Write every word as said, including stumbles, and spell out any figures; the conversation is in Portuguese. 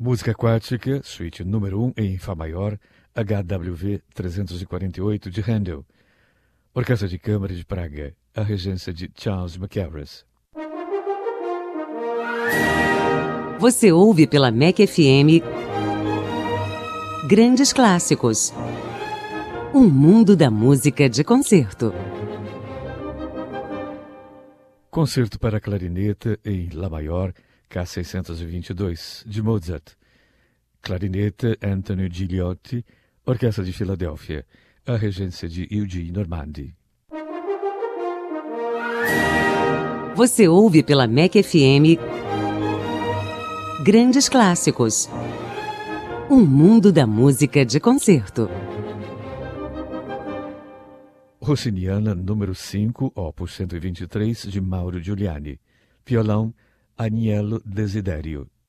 Música aquática, suíte número um em Fá maior, H W V trezentos e quarenta e oito de Handel. Orquestra de Câmara de Praga, a regência de Charles Mackerras. Você ouve pela M E C F M Grandes Clássicos. Um mundo da música de concerto. Concerto para clarineta em Lá maior, K seiscentos e vinte e dois, de Mozart. Clarineta Anthony Gigliotti, Orquestra de Filadélfia, a regência de Eugene Normandi. Você ouve pela M E C F M Grandes Clássicos. Um mundo da música de concerto. Rossiniana, número cinco, opus cento e vinte e três, de Mauro Giuliani. Violão, Agnello Desiderio.